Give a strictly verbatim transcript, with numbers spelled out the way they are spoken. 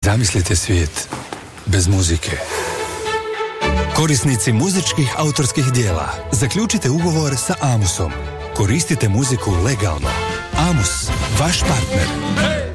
Zamislite svijet bez muzike. Korisnici muzičkih autorskih dijela, zaključite ugovor sa Amusom. Koristite muziku legalno. Amus, vaš partner.